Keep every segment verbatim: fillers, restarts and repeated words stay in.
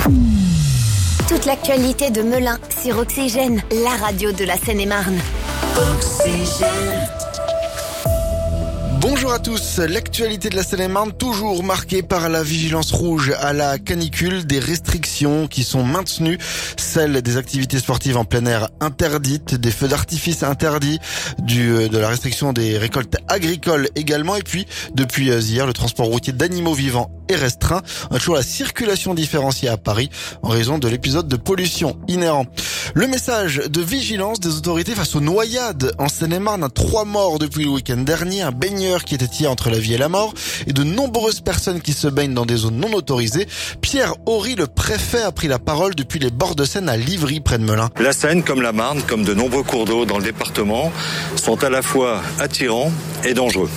Toute l'actualité de Melun sur Oxygène, la radio de la Seine-et-Marne. Oxygène. Bonjour à tous, l'actualité de la Seine-et-Marne toujours marquée par la vigilance rouge à la canicule, des restrictions qui sont maintenues, celles des activités sportives en plein air interdites, des feux d'artifice interdits, du, de la restriction des récoltes agricoles également, et puis depuis hier le transport routier d'animaux vivants est restreint. On a toujours la circulation différenciée à Paris en raison de l'épisode de pollution inhérent. Le message de vigilance des autorités face aux noyades en Seine-et-Marne, trois morts depuis le week-end dernier, un baigneur qui était hier entre la vie et la mort et de nombreuses personnes qui se baignent dans des zones non autorisées. Pierre Horry, le préfet, a pris la parole depuis les bords de Seine à Livry près de Melun. La Seine, comme la Marne, comme de nombreux cours d'eau dans le département, sont à la fois attirants et dangereux.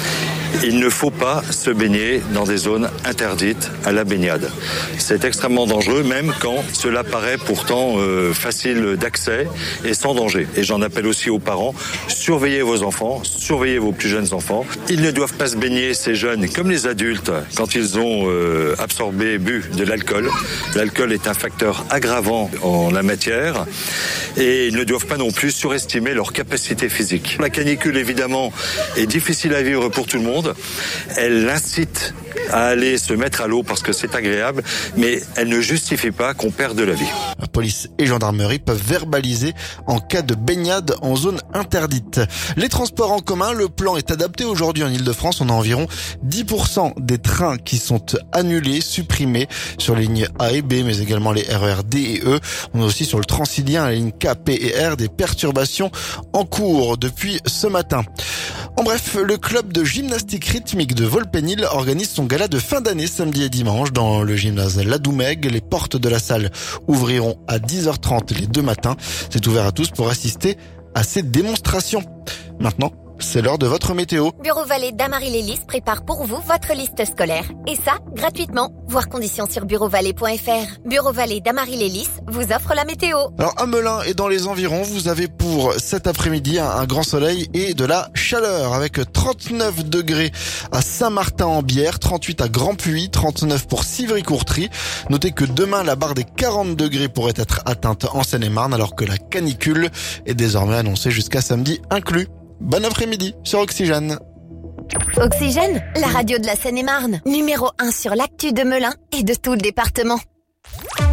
Il ne faut pas se baigner dans des zones interdites à la baignade. C'est extrêmement dangereux, même quand cela paraît pourtant euh, facile d'accès et sans danger. Et j'en appelle aussi aux parents, surveillez vos enfants, surveillez vos plus jeunes enfants. Ils ne doivent pas se baigner, ces jeunes, comme les adultes, quand ils ont euh, absorbé, bu de l'alcool. L'alcool est un facteur aggravant en la matière et ils ne doivent pas non plus surestimer leur capacité physique. La canicule, évidemment, est difficile à vivre pour tout le monde. Elle incite à aller se mettre à l'eau parce que c'est agréable, mais elle ne justifie pas qu'on perde de la vie. La police et gendarmerie peuvent verbaliser en cas de baignade en zone interdite. Les transports en commun, le plan est adapté aujourd'hui en Ile-de-France. On a environ dix pour cent des trains qui sont annulés, supprimés sur les lignes A et B, mais également les R E R D et E. On a aussi sur le Transilien, la ligne K, P et R, des perturbations en cours depuis ce matin. En bref, le club de gymnastique rythmique de Volpénil organise son gala de fin d'année samedi et dimanche dans le gymnase Ladoumègue. Les portes de la salle ouvriront à dix heures trente les deux matins. C'est ouvert à tous pour assister à ces démonstrations. Maintenant, c'est l'heure de votre météo. Bureau Vallée d'Amarie-Lélis prépare pour vous votre liste scolaire. Et ça, gratuitement. Voir conditions sur bureau vallée point f r. Bureau Vallée d'Amarie-Lélis vous offre la météo. Alors, à Melun et dans les environs, vous avez pour cet après-midi un, un grand soleil et de la chaleur avec trente-neuf degrés à Saint-Martin-en-Bière, trente-huit à Grand-Puy, trente-neuf pour Civry-Courtry. Notez que demain, la barre des quarante degrés pourrait être atteinte en Seine-et-Marne alors que la canicule est désormais annoncée jusqu'à samedi inclus. Bon après-midi sur Oxygène. Oxygène, la radio de la Seine-et-Marne. Numéro un sur l'actu de Melun et de tout le département.